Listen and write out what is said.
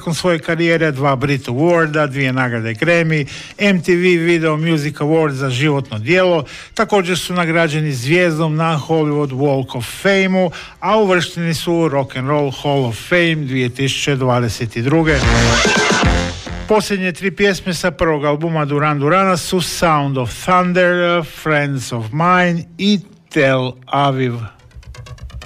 tijekom svoje karijere 2 Brit Awarda, 2 nagrade Grammy, MTV Video Music Award za životno djelo, također su nagrađeni zvijezdom na Hollywood Walk of Fame-u, a uvršteni su u Rock and Roll Hall of Fame 2022. Posljednje 3 pjesme sa prvog albuma Duran Durana su Sound of Thunder, Friends of Mine i Tel Aviv.